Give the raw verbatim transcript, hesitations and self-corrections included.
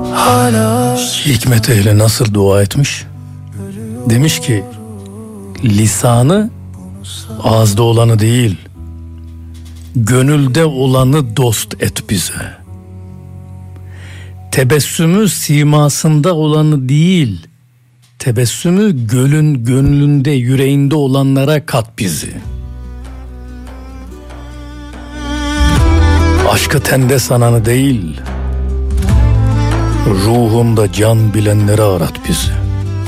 hala. Hikmet ehli nasıl dua etmiş? Demiş ki, lisanı ağızda olanı değil, gönülde olanı dost et bize. Tebessümü simasında olanı değil, tebessümü gölün gönlünde, yüreğinde olanlara kat bizi. Aşkı tende sananı değil, ruhunda can bilenleri arat bizi.